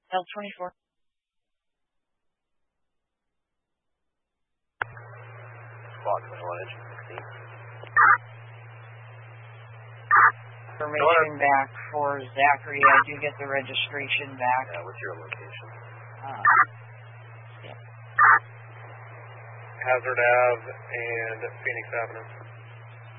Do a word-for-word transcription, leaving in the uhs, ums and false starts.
L twenty-four. Squad twenty-one, engine sixteen. Information back for Zachary. I do get the registration back. Yeah, what's your location? Uh, yeah. Hazard Ave and Phoenix Avenue.